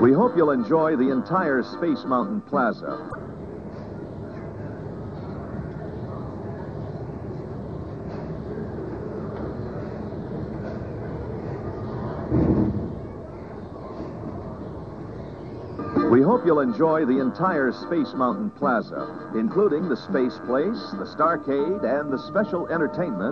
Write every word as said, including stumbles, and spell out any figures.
We hope you'll enjoy the entire Space Mountain Plaza. We hope you'll enjoy the entire Space Mountain Plaza, including the Space Place, the Starcade, and the special entertainment